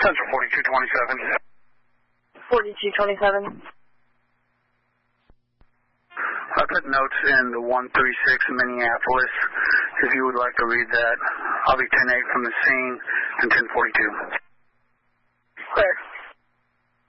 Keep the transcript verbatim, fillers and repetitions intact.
Central forty-two twenty-seven. forty-two twenty-seven. I put notes in the one thirty-six Minneapolis. If you would like to read that, I'll be ten eight from the scene and ten forty-two. Clear.